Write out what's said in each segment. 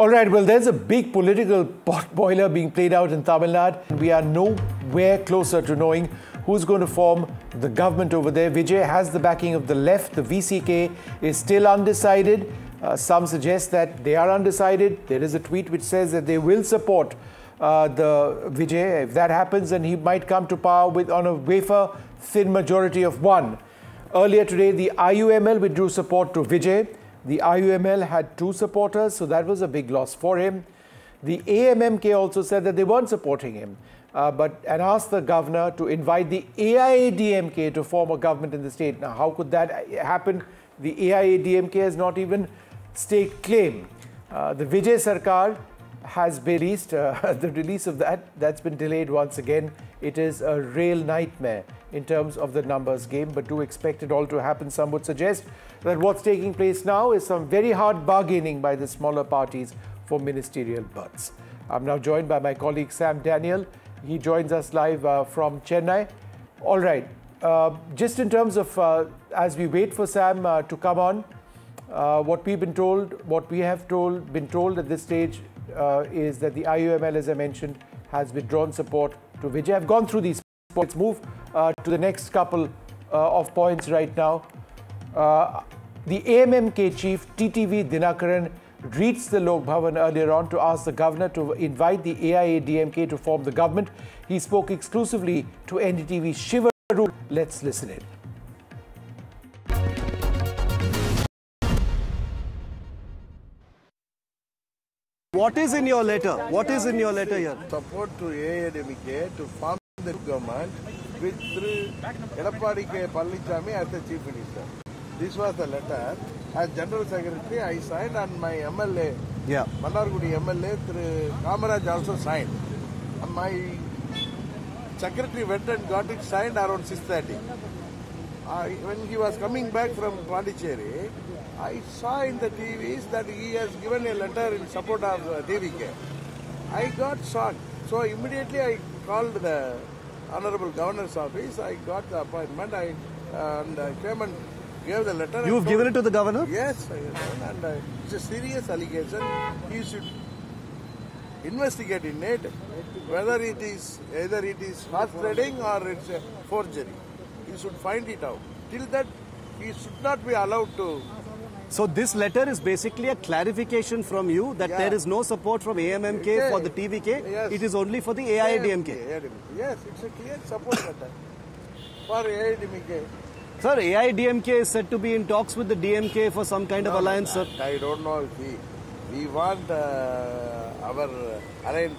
All right, well, there's a big political pot boiler being played out in Tamil Nadu. We are nowhere closer to knowing who's going to form the government over there. Vijay has the backing of the left. The VCK is still undecided. Some suggest that they are undecided. There is a tweet which says that they will support the Vijay. If that happens, then he might come to power on a wafer-thin majority of one. Earlier today, the IUML withdrew support to Vijay. The IUML had 2 supporters, so that was a big loss for him. The AMMK also said that they weren't supporting him, and asked the governor to invite the AIADMK to form a government in the state. Now, how could that happen? The AIADMK has not even staked claim. The Vijay Sarkar has been released. The release of that's been delayed once again. It is a real nightmare in terms of the numbers game, but do expect it all to happen. Some would suggest that what's taking place now is some very hard bargaining by the smaller parties for ministerial berths. I'm now joined by my colleague Sam Daniel. He joins us live from Chennai. All right, just in terms of as we wait for Sam to come on, what we have been told at this stage is that the IUML, as I mentioned, has withdrawn support to Vijay. I've gone through these points. Let's move to the next couple of points right now. The AMMK chief, TTV Dinakaran, reached the Lok Bhavan earlier on to ask the governor to invite the AIADMK to form the government. He spoke exclusively to NDTV's Shiva Roop. Let's listen in. What is in your letter? What is in your letter here? Support to AIADMK to form the government with Edappadi K. Palanichami as the Chief Minister. This was the letter. As General Secretary, I signed, and my MLA, Mandargudi MLA, Kamaraj also signed. And my secretary went and got it signed around 6:30. When he was coming back from Pondicherry, I saw in the TVs that he has given a letter in support of DVK. I got shocked. So immediately I called the Honorable Governor's office. I got the appointment. I came and gave the letter. You've given it to the governor? Yes, I have done. And it's a serious allegation. He should investigate in it whether either it is horse trading or it's a forgery. He should find it out. Till that, he should not be allowed to. So this letter is basically a clarification from you that there is no support from AMMK for the TVK. Yes. It is only for the AIADMK. Yes, it's a clear support letter for AIADMK. Sir, AIADMK is said to be in talks with the DMK for some kind of alliance, sir. I don't know if we want our alliance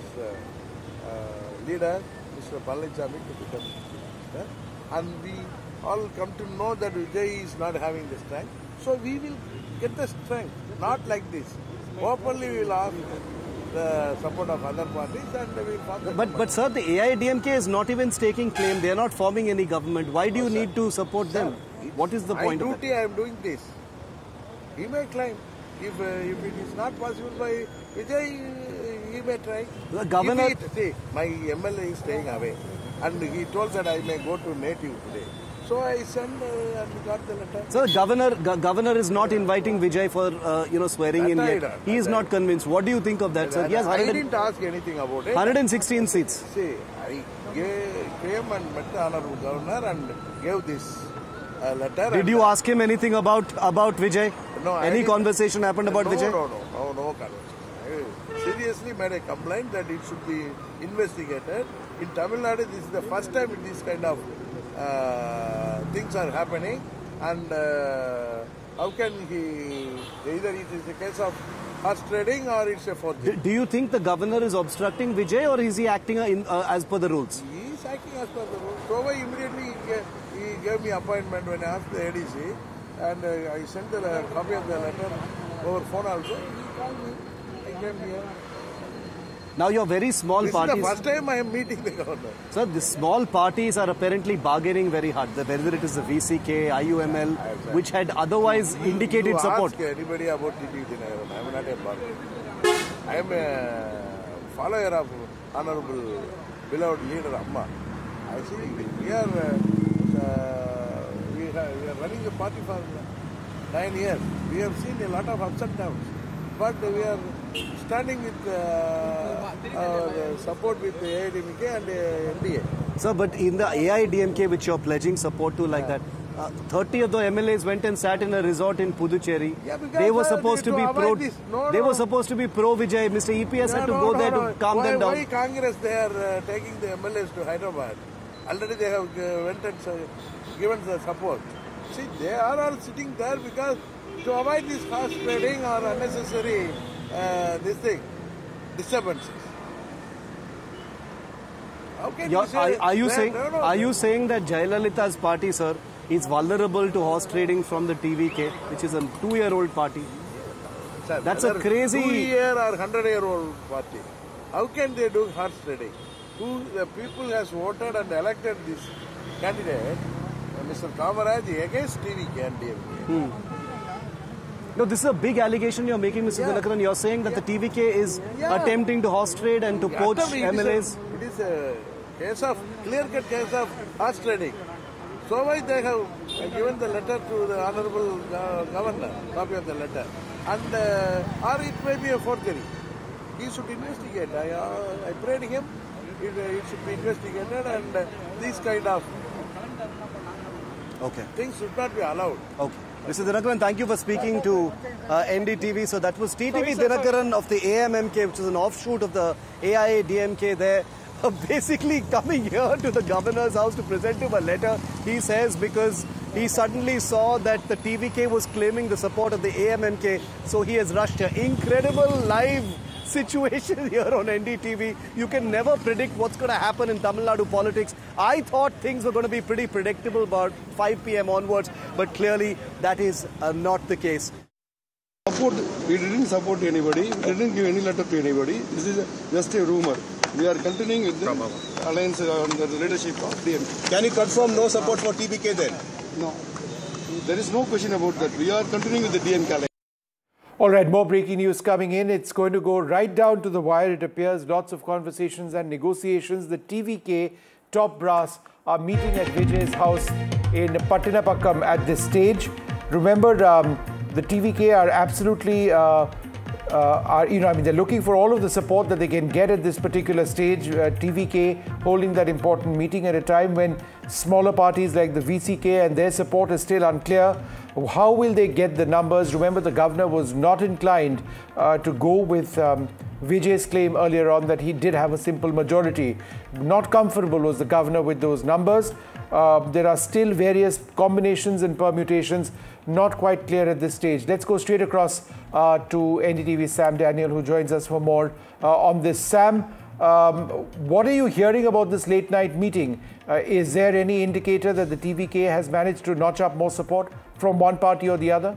leader, Mr. Palanichami, to become minister. And we all come to know that Vijay is not having the strength. So we will get the strength, not like this. Openly we will ask the support of other parties and we will form the government. But sir, the AIADMK is not even staking claim. They are not forming any government. Why do you need to support them? What is the point of that? I am doing this. He may claim. If it is not possible by Vijay, he may try. The governor... See, my MLA is staying away. And he told that I may go to native today. So I sent and got the letter. So the governor is not inviting Vijay for swearing in yet. He is not convinced. What do you think of that, sir? Yes, I didn't ask anything about it. 116 seats. See, I came and met the Honorable Governor and gave this letter. Did you ask him anything about Vijay? No. Any conversation happened about Vijay? No conversation. I seriously made a complaint that it should be investigated. In Tamil Nadu, this is the first time this kind of things are happening, and how can either it is a case of horse trading or it's a forgery. Do you think the governor is obstructing Vijay, or is he acting as per the rules? He is acting as per the rules. So immediately he gave me appointment when I asked the ADC, and I sent the copy of the letter over phone also. He called me. I came here. Now your very small parties... This is the first time I am meeting the governor. Sir, the small parties are apparently bargaining very hard. Whether it is the VCK, IUML, which had otherwise indicated support. Ask anybody about TTV Dinakaran. I am not a bargainer. I am a follower of Honorable beloved leader Amma. I see we are running the party for 9 years. We have seen a lot of ups and downs. but we are standing with our support with the AIDMK and NDA. Sir, but in the AIDMK, which you're pledging support to like that, 30 of the MLAs went and sat in a resort in Puducherry. Yeah, they were supposed to be pro. They were supposed to be pro Vijay. Mr. EPS had to go there to calm them down. Why Congress they are taking the MLAs to Hyderabad? Already they have went and given the support. See, they are all sitting there because to avoid this horse trading or unnecessary disturbances. Are you saying that Jayalalitha's party, sir, is vulnerable to horse trading from the TVK, which is a 2-year-old party? Sir, that's a crazy 2-year or 100-year-old party. How can they do horse trading? The people has voted and elected this candidate, Mr. Kamaraj, against TVK and DMK. No, this is a big allegation you're making, Mr. Dinakaran. You're saying that the TVK is attempting to horse trade and to poach MLAs. It is a clear-cut case of horse trading. So why they have given the letter to the Honorable Governor, copy of the letter, and or it may be a forgery. He should investigate. I prayed him. It should be investigated, and these kind of things should not be allowed. Okay. Mr. Dinakaran, thank you for speaking to NDTV. So that was TTV Dinakaran of the AMMK, which is an offshoot of the AIADMK there. Basically coming here to the governor's house to present him a letter, he says, because he suddenly saw that the TVK was claiming the support of the AMMK, so he has rushed here. Incredible live situation here on NDTV. You can never predict what's going to happen in Tamil Nadu politics. I thought things were going to be pretty predictable about 5 p.m. onwards, but clearly that is not the case. We didn't support anybody. We didn't give any letter to anybody. This is just a rumor. We are continuing with the alliance on the leadership of DMK. Can you confirm no support for TVK then? No. There is no question about that. We are continuing with the DMK alliance. All right, more breaking news coming in. It's going to go right down to the wire, it appears. Lots of conversations and negotiations. The TVK top brass are meeting at Vijay's house in Pattinapakkam at this stage. Remember, the TVK are absolutely, they're looking for all of the support that they can get at this particular stage. TVK holding that important meeting at a time when smaller parties like the VCK and their support is still unclear. How will they get the numbers? Remember, the governor was not inclined to go with Vijay's claim earlier on that he did have a simple majority. Not comfortable was the governor with those numbers. There are still various combinations and permutations, not quite clear at this stage. Let's go straight across to NDTV's Sam Daniel, who joins us for more on this. Sam, what are you hearing about this late night meeting? Is there any indicator that the TVK has managed to notch up more support from one party or the other?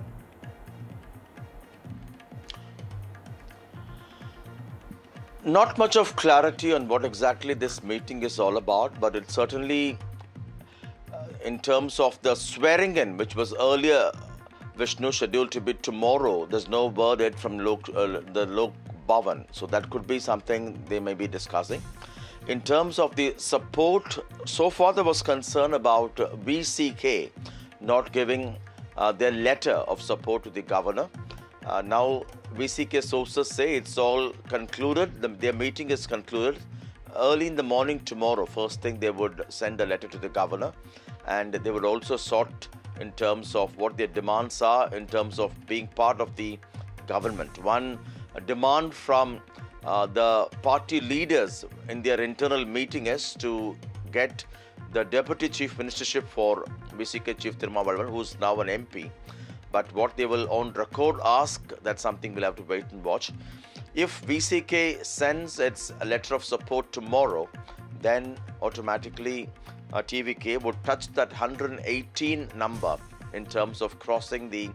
Not much of clarity on what exactly this meeting is all about, but it certainly, in terms of the swearing in, which was earlier, Vishnu, scheduled to be tomorrow, there's no word yet from the Lok Bhavan. So that could be something they may be discussing. In terms of the support, so far there was concern about VCK not giving their letter of support to the governor. Now, VCK sources say it's all concluded. Their meeting is concluded. Early in the morning tomorrow, first thing, they would send a letter to the governor, and they would also sort in terms of what their demands are in terms of being part of the government. One demand from the party leaders in their internal meeting is to get the Deputy Chief Ministership for VCK Chief Tirumavazhavan, who's now an MP. But what they will on record ask, that's something we'll have to wait and watch. If VCK sends its letter of support tomorrow, then automatically TVK would touch that 118 number in terms of crossing the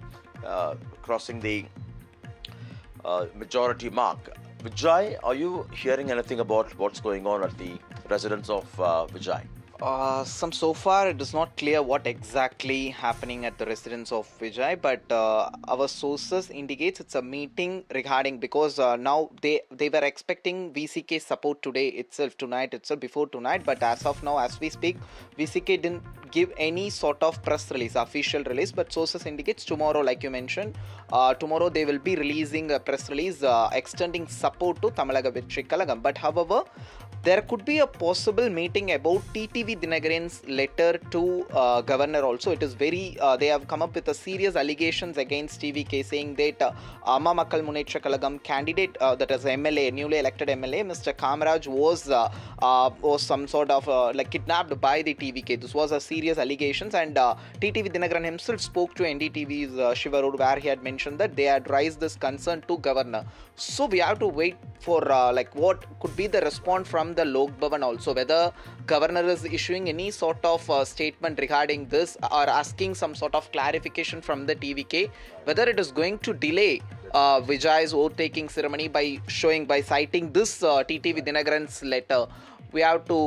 majority mark. Vijay, are you hearing anything about what's going on at the residence of Vijay? So far it is not clear what exactly happening at the residence of Vijay, but our sources indicates it's a meeting regarding, because now they were expecting VCK support tonight itself, before tonight, but as of now, as we speak, VCK didn't give any sort of press release, official release, but sources indicates tomorrow, like you mentioned, tomorrow they will be releasing a press release extending support to Tamalaga Vetri Kalagam. But however, there could be a possible meeting about TTV Dinagaran's letter to governor also. It is very, they have come up with a serious allegations against TVK, saying that Amma Makkal Munnetra Kalagam candidate, that is MLA, newly elected MLA, Mr. Kamaraj was some sort of like kidnapped by the TVK. This was a serious allegations, and TTV Dinagaran himself spoke to NDTV's Shiva Road, where he had mentioned that they had raised this concern to governor. So we have to wait for like what could be the response from the Lok Bhavan also, whether governor is issuing any sort of statement regarding this or asking some sort of clarification from the TVK, whether it is going to delay Vijay's oath-taking ceremony by citing this TTV Dinagaran's letter. We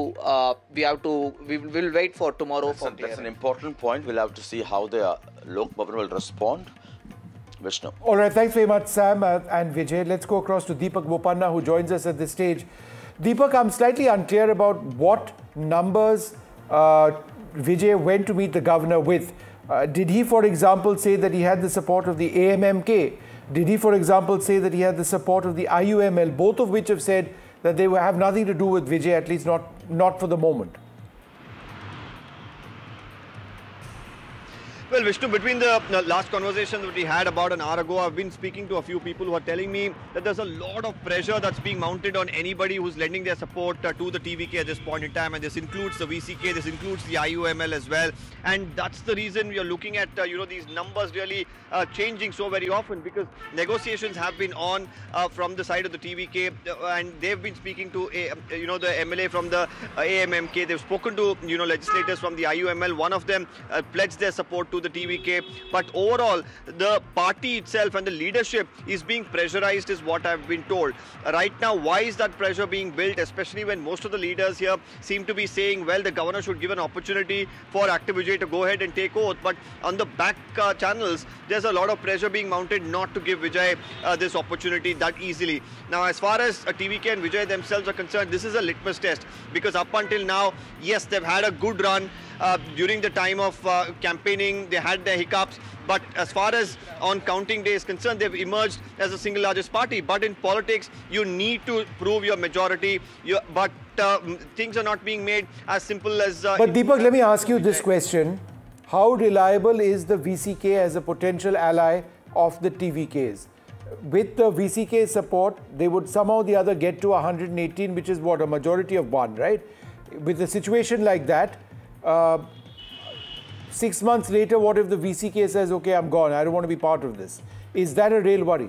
will wait for tomorrow. That's an important point. We'll have to see how the Lok Bhavan will respond. Vishnu. All right, thanks very much, Sam and Vijay. Let's go across to Deepak Bopanna, who joins us at this stage. Deepak, I'm slightly unclear about what numbers Vijay went to meet the governor with. Did he, for example, say that he had the support of the AMMK? Did he, for example, say that he had the support of the IUML, both of which have said that they have nothing to do with Vijay, at least not for the moment? Well, Vishnu, between the last conversation that we had about an hour ago, I've been speaking to a few people who are telling me that there's a lot of pressure that's being mounted on anybody who's lending their support to the TVK at this point in time, and this includes the VCK, this includes the IUML as well, and that's the reason we are looking at these numbers really changing so very often, because negotiations have been on from the side of the TVK, and they've been speaking to the MLA from the AMMK. They've spoken to legislators from the IUML. One of them pledged their support to the TVK, but overall the party itself and the leadership is being pressurized, is what I've been told. Right now, why is that pressure being built, especially when most of the leaders here seem to be saying, well, the governor should give an opportunity for Active Vijay to go ahead and take oath, but on the back channels there's a lot of pressure being mounted not to give Vijay this opportunity that easily. Now, as far as TVK and Vijay themselves are concerned, this is a litmus test, because up until now, yes, they've had a good run. During the time of campaigning, they had their hiccups, but as far as on counting day is concerned, they've emerged as the single largest party. But in politics, you need to prove your majority, but things are not being made as simple as... But Deepak, let me ask you this question. How reliable is the VCK as a potential ally of the TVKs? With the VCK support, they would somehow or the other get to 118, which is what, a majority of one, right? With a situation like that, 6 months later, what if the VCK says, okay, I'm gone, I don't want to be part of this? Is that a real worry?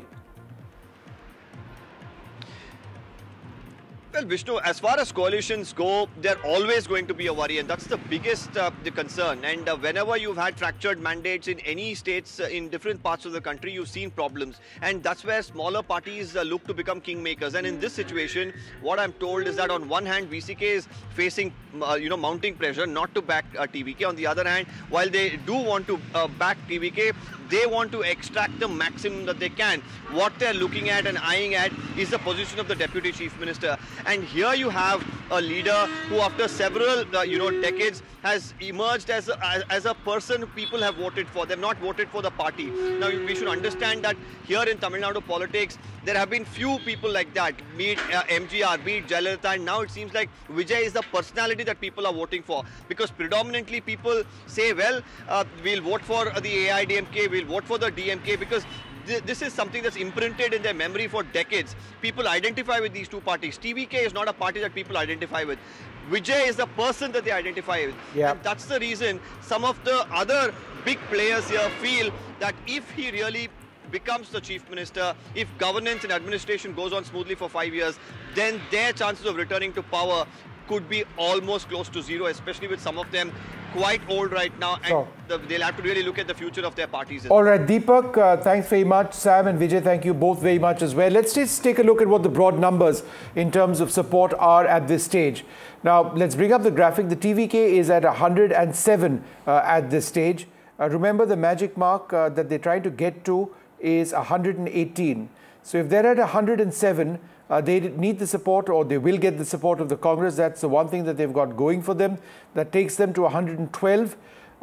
Well, Vishnu, as far as coalitions go, they're always going to be a worry, and that's the biggest the concern. And whenever you've had fractured mandates in any states in different parts of the country, you've seen problems, and that's where smaller parties look to become kingmakers. And in this situation, what I'm told is that on one hand, VCK is facing mounting pressure not to back TVK. On the other hand, while they do want to back TVK, they want to extract the maximum that they can. What they're looking at and eyeing at is the position of the Deputy Chief Minister. And here you have a leader who, after several decades, has emerged as a person people have voted for. They've not voted for the party. Now, we should understand that here in Tamil Nadu politics, there have been few people like that, be it MGR, be it Jayalalitha, and now it seems like Vijay is the personality that people are voting for, because predominantly people say, well, we'll vote for the AIDMK, we'll vote for the DMK, because this is something that's imprinted in their memory for decades. People identify with these two parties. TVK is not a party that people identify with. Vijay is the person that they identify with. Yeah. And that's the reason some of the other big players here feel that if he really becomes the Chief Minister, if governance and administration goes on smoothly for 5 years, then their chances of returning to power could be almost close to zero, especially with some of them quite old right now, and Sure. they'll have to really look at the future of their parties. All right, Deepak, thanks very much. Sam and Vijay, thank you both very much as well. Let's just take a look at what the broad numbers in terms of support are at this stage. Now, let's bring up the graphic. The TVK is at 107 at this stage. Remember, the magic mark that they're trying to get to is 118. So if they're at 107, they need the support, or they will get the support of the Congress. That's the one thing that they've got going for them. That takes them to 112.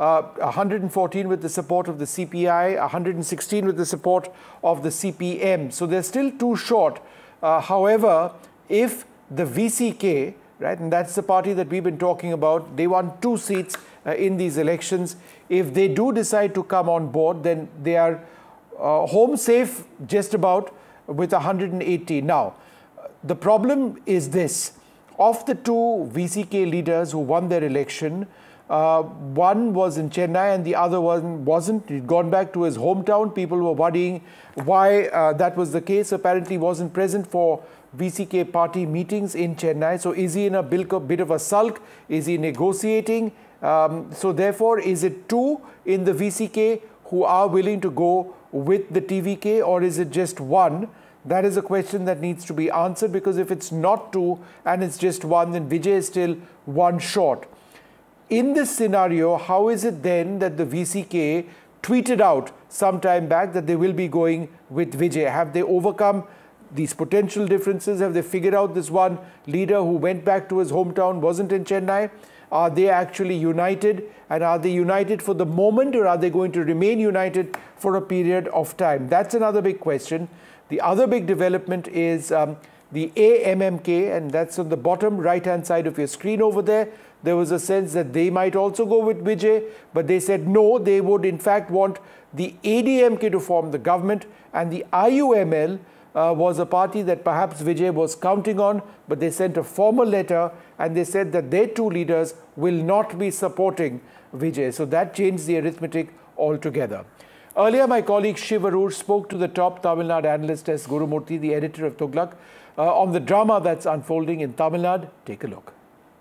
114 with the support of the CPI, 116 with the support of the CPM. So they're still too short. However, if the VCK, right, and that's the party that we've been talking about, they won 2 seats in these elections. If they do decide to come on board, then they are home safe just about with 180. Now, the problem is this. Of the 2 VCK leaders who won their election, one was in Chennai and the other one wasn't. He'd gone back to his hometown. People were worrying why that was the case. Apparently, he wasn't present for VCK party meetings in Chennai. So is he in a bit of a sulk? Is he negotiating? So therefore, is it 2 in the VCK who are willing to go with the TVK, or is it just 1? That is a question that needs to be answered, because if it's not 2 and it's just 1, then Vijay is still 1 short. In this scenario, how is it then that the VCK tweeted out some time back that they will be going with Vijay? Have they overcome these potential differences? Have they figured out this one leader who went back to his hometown, wasn't in Chennai? Are they actually united? And are they united for the moment, or are they going to remain united for a period of time? That's another big question. The other big development is the AMMK, and that's on the bottom right-hand side of your screen over there. There was a sense that they might also go with Vijay, but they said no, they would in fact want the ADMK to form the government, and the IUML was a party that perhaps Vijay was counting on, but they sent a formal letter and they said that their 2 leaders will not be supporting Vijay. So that changed the arithmetic altogether. Earlier, my colleague Shiv Aroor spoke to the top Tamil Nadu analyst S. Gurumurthy, the editor of Tughlaq, on the drama that's unfolding in Tamil Nadu. Take a look.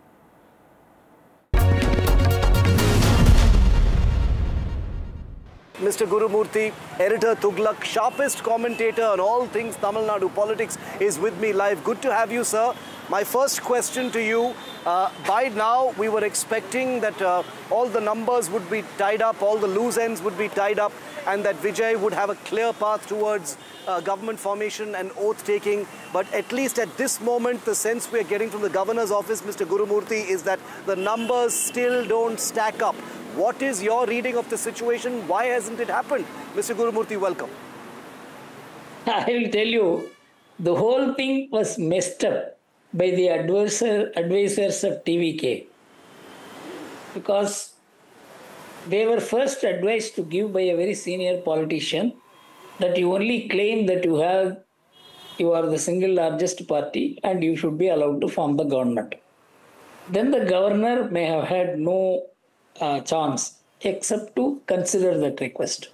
Mr. Gurumurthy, editor Tughlaq, sharpest commentator on all things Tamil Nadu politics, is with me live. Good to have you, sir. My first question to you, by now we were expecting that all the numbers would be tied up, all the loose ends would be tied up, and that Vijay would have a clear path towards government formation and oath-taking. But at least at this moment, the sense we are getting from the governor's office, Mr. Gurumurthy, is that the numbers still don't stack up. What is your reading of the situation? Why hasn't it happened? Mr. Gurumurthy, welcome. I will tell you, the whole thing was messed up by the advisors of TVK, because they were first advised to give by a very senior politician that you only claim that you are the single largest party and you should be allowed to form the government. Then the governor may have had no chance except to consider that request.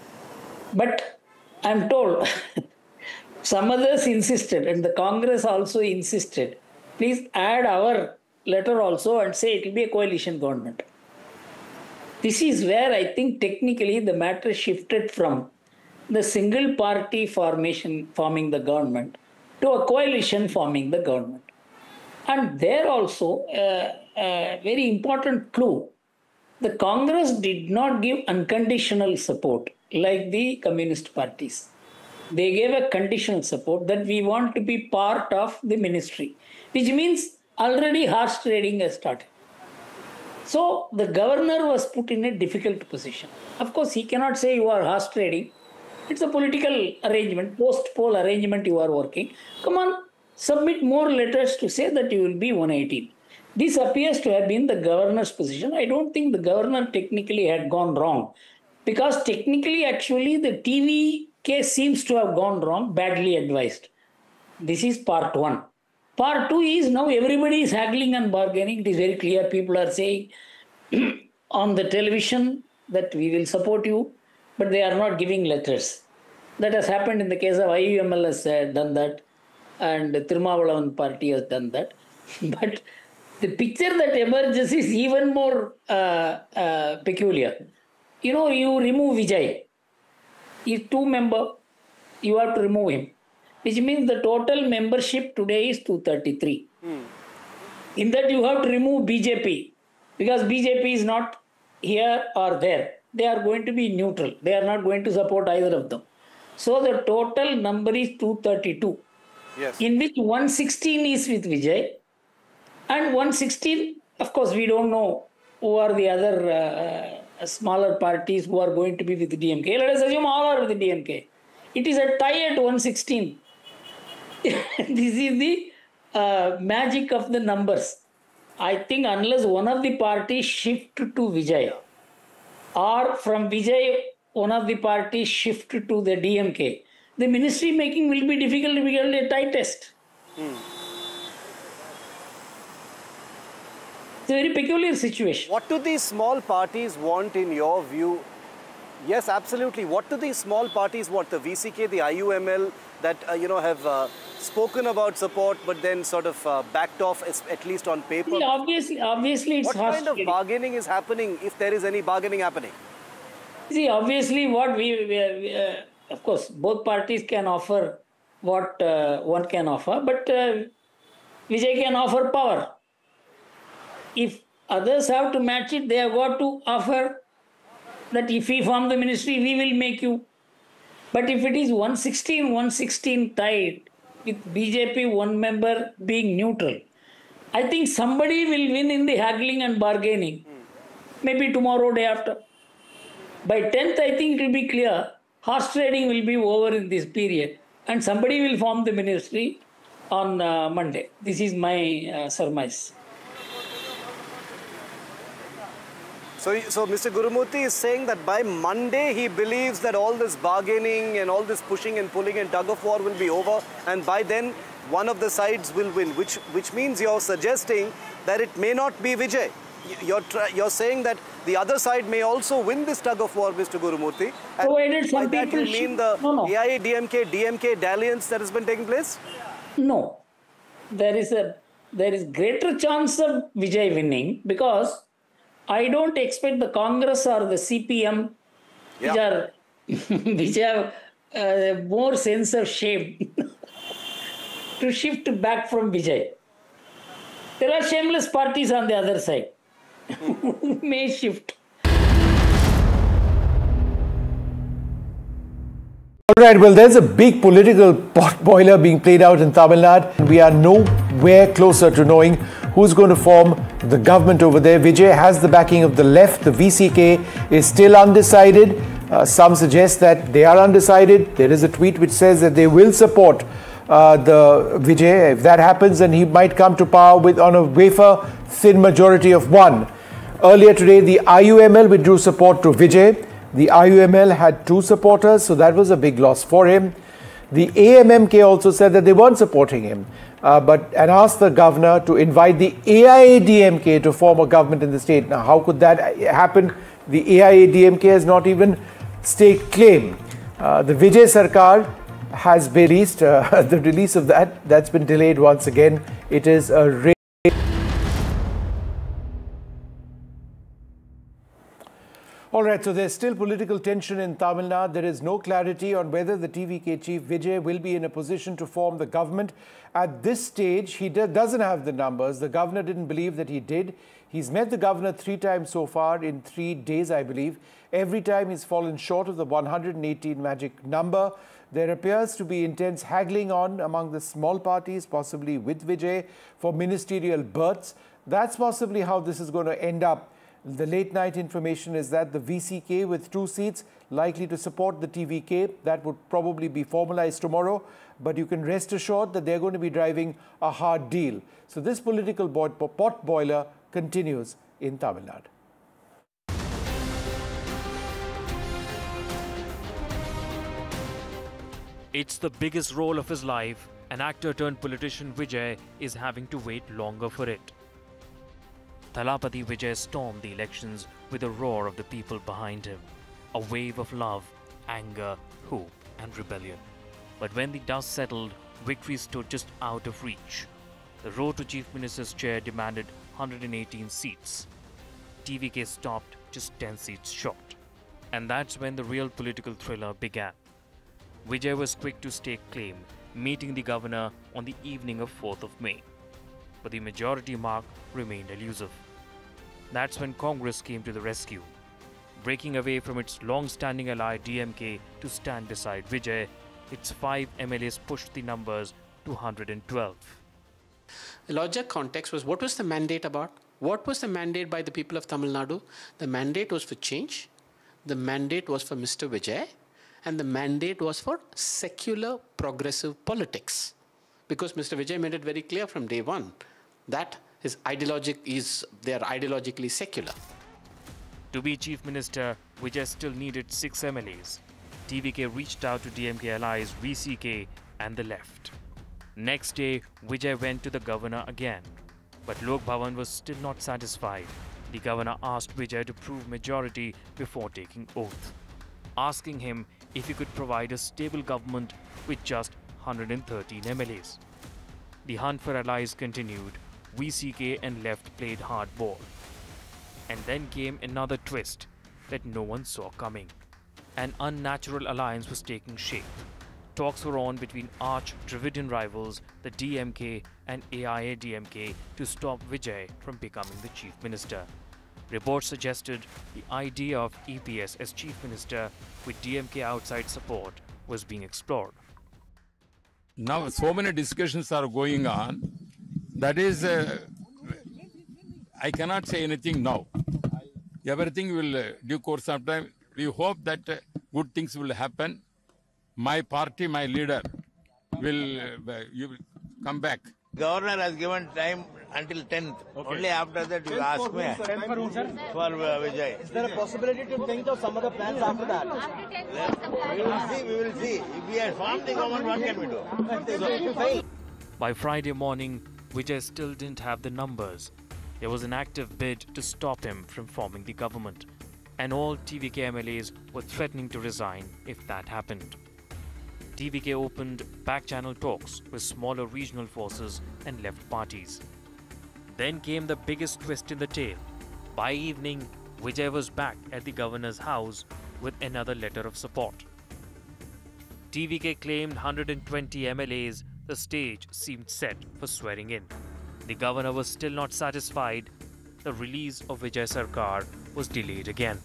But I'm told some others insisted, and the Congress also insisted, please add our letter also and say it will be a coalition government. This is where I think technically the matter shifted from the single party forming the government to a coalition forming the government. And there also a very important clue. The Congress did not give unconditional support like the communist parties. They gave a conditional support that we want to be part of the ministry, which means already horse trading has started. So the governor was put in a difficult position. Of course, he cannot say you are horse trading. It's a political arrangement, post-poll arrangement you are working. Come on, submit more letters to say that you will be 118. This appears to have been the governor's position. I don't think the governor technically had gone wrong, because technically, actually, the TV case seems to have gone wrong, badly advised. This is part 1. Part 2 is now everybody is haggling and bargaining. It is very clear. People are saying on the television that we will support you, but they are not giving letters. That has happened in the case of IUML has done that, and Tirumavalavan party has done that. But the picture that emerges is even more peculiar. You remove Vijay. He's 2-member. You have to remove him, which means the total membership today is 233. In that you have to remove BJP, because BJP is not here or there. They are going to be neutral. They are not going to support either of them. So the total number is 232. Yes. In which 116 is with Vijay. And 116, of course, we don't know who are the other smaller parties who are going to be with the DMK. Let us assume all are with the DMK. It is a tie at 116. This is the magic of the numbers. I think unless one of the parties shift to Vijay, or from Vijay, one of the parties shift to the DMK, the ministry making will be difficult, a tie test. It's a very peculiar situation. What do these small parties want in your view? Yes, absolutely. What do these small parties want? The VCK, the IUML that have spoken about support, but then sort of backed off, at least on paper. See, obviously, it's what kind of bargaining is happening, if there is any bargaining happening? See, obviously, what we of course, both parties can offer what one can offer, but Vijay can offer power. If others have to match it, they have got to offer that if we form the ministry, we will make you. But if it is 116 tied with BJP 1 member being neutral, I think somebody will win in the haggling and bargaining. Maybe tomorrow, day after. By 10th, I think it will be clear. Horse trading will be over in this period. And somebody will form the ministry on Monday. This is my surmise. So Mr. Gurumurthy is saying that by Monday he believes that all this bargaining and all this pushing and pulling and tug of war will be over, and by then one of the sides will win, which means you're suggesting that it may not be Vijay. You're saying that the other side may also win this tug of war, Mr. Gurumurthy. Provided some by people that you mean the AIADMK dalliance that has been taking place? No. There is greater chance of Vijay winning, because I don't expect the Congress or the CPM, which have more sense of shame, to shift back from Vijay. There are shameless parties on the other side who may shift. All right, well, there's a big political pot boiler being played out in Tamil Nadu. We are nowhere closer to knowing who's going to form the government over there. Vijay has the backing of the left. The VCK is still undecided. Some suggest that they are undecided. There is a tweet which says that they will support the Vijay. If that happens, then he might come to power on a wafer-thin majority of 1. Earlier today, the IUML withdrew support to Vijay. The IUML had 2 supporters, so that was a big loss for him. The AMMK also said that they weren't supporting him, and asked the governor to invite the AIADMK to form a government in the state. Now, how could that happen? The AIADMK has not even staked claim. The Vijay Sarkar has been released. The release of that's been delayed once again. It is a All right, so there's still political tension in Tamil Nadu. There is no clarity on whether the TVK chief Vijay will be in a position to form the government. At this stage, he doesn't have the numbers. The governor didn't believe that he did. He's met the governor 3 times so far in 3 days, I believe. Every time he's fallen short of the 118 magic number. There appears to be intense haggling on among the small parties, possibly with Vijay, for ministerial berths. That's possibly how this is going to end up. The late night information is that the VCK with 2 seats likely to support the TVK. That would probably be formalized tomorrow. But you can rest assured that they're going to be driving a hard deal. So this political pot boiler continues in Tamil Nadu. It's the biggest role of his life. An actor turned politician Vijay is having to wait longer for it. Thalapathy Vijay stormed the elections with a roar of the people behind him. A wave of love, anger, hope and rebellion. But when the dust settled, victory stood just out of reach. The road to Chief Minister's chair demanded 118 seats. TVK stopped just 10 seats short. And that's when the real political thriller began. Vijay was quick to stake claim, meeting the governor on the evening of 4th of May. But the majority mark remained elusive. That's when Congress came to the rescue. Breaking away from its long-standing ally DMK to stand beside Vijay, its 5 MLAs pushed the numbers to 112. The larger context was, what was the mandate about? What was the mandate by the people of Tamil Nadu? The mandate was for change. The mandate was for Mr. Vijay. And the mandate was for secular progressive politics. Because Mr. Vijay made it very clear from day one that they are ideologically secular. To be Chief Minister, Vijay still needed 6 MLAs. TVK reached out to DMK allies VCK and the left. Next day, Vijay went to the governor again. But Lok Bhavan was still not satisfied. The governor asked Vijay to prove majority before taking oath, asking him if he could provide a stable government with just 113 MLAs. The hunt for allies continued. VCK and left played hardball. And then came another twist that no one saw coming. An unnatural alliance was taking shape. Talks were on between arch Dravidian rivals, the DMK and AIADMK, to stop Vijay from becoming the chief minister. Reports suggested the idea of EPS as chief minister with DMK outside support was being explored. Now so many discussions are going on. That is, I cannot say anything now. Everything will due course of time. We hope that good things will happen. My party, my leader will come back. Governor has given time until 10th. Okay. Only after that you ask me for Vijay. Is there a possibility to think of some other plans after that? We will see. If we have formed the government, what can we do? By Friday morning, Vijay still didn't have the numbers. There was an active bid to stop him from forming the government. And all TVK MLAs were threatening to resign if that happened. TVK opened back-channel talks with smaller regional forces and left parties. Then came the biggest twist in the tale. By evening, Vijay was back at the governor's house with another letter of support. TVK claimed 120 MLAs. The stage seemed set for swearing in. The governor was still not satisfied. The release of Vijay Sarkar was delayed again.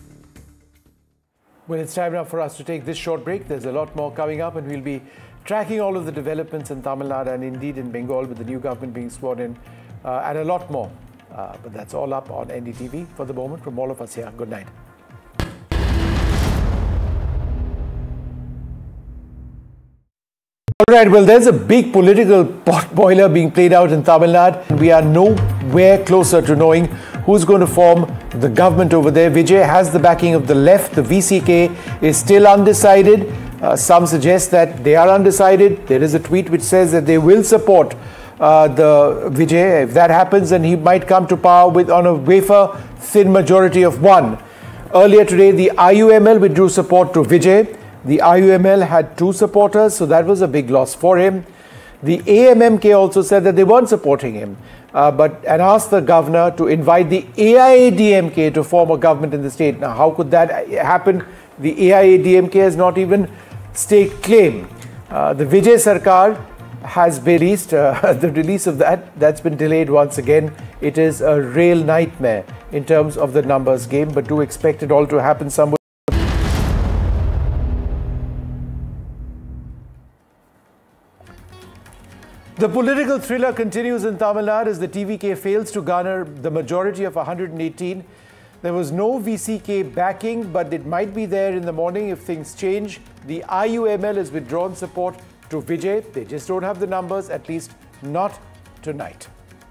Well, it's time now for us to take this short break. There's a lot more coming up, and we'll be tracking all of the developments in Tamil Nadu and indeed in Bengal with the new government being sworn in, and a lot more. But that's all up on NDTV for the moment. From all of us here, good night. All right, well, there's a big political pot boiler being played out in Tamil Nadu. We are nowhere closer to knowing who's going to form the government over there. Vijay has the backing of the left. The VCK is still undecided. Some suggest that they are undecided. There is a tweet which says that they will support the Vijay. If that happens, then he might come to power on a wafer-thin majority of 1. Earlier today, the IUML withdrew support to Vijay. The IUML had 2 supporters, so that was a big loss for him. The AMMK also said that they weren't supporting him, and asked the governor to invite the AIADMK to form a government in the state. Now, how could that happen? The AIADMK has not even staked claim. The Vijay Sarkar has been released. The release of that's been delayed once again. It is a real nightmare in terms of the numbers game, but do expect it all to happen somewhere. The political thriller continues in Tamil Nadu as the TVK fails to garner the majority of 118. There was no VCK backing, but it might be there in the morning if things change. The IUML has withdrawn support to Vijay. They just don't have the numbers, at least not tonight.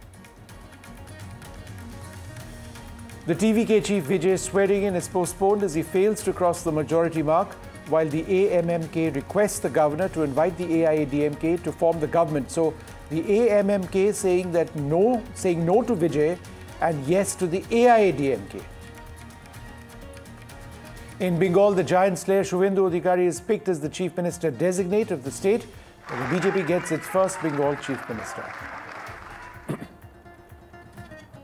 The TVK chief Vijay's swearing in is postponed as he fails to cross the majority mark, while the AMMK requests the governor to invite the AIADMK to form the government. So the AMMK saying no to Vijay and yes to the AIADMK. In Bengal, the giant slayer Shubhendu Adhikari is picked as the chief minister designate of the state. The BJP gets its first Bengal chief minister.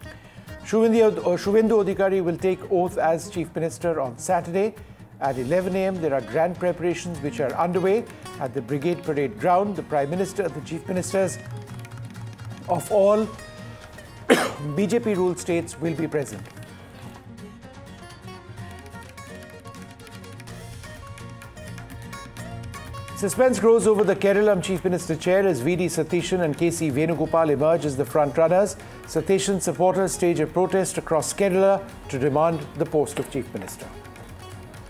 Shubhendu Adhikari will take oath as Chief Minister on Saturday. At 11 a.m., there are grand preparations which are underway at the Brigade Parade Ground. The Prime Minister, the Chief Ministers of all BJP-ruled states will be present. Suspense grows over the Kerala Chief Minister chair as V.D. Satishan and K.C. Venugopal emerge as the front-runners. Satishan's supporters stage a protest across Kerala to demand the post of Chief Minister.